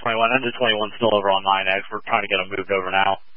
21. End of 21 still over on 9X. We're trying to get them moved over now.